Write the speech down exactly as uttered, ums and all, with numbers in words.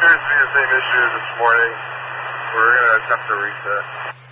appears to be the same issue this morning. We're going to attempt a reset.